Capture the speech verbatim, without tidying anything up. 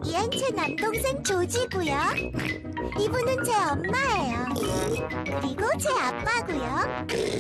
얘는 제 남동생 조지고요. 이분은 제 엄마예요. 그리고 제 아빠고요.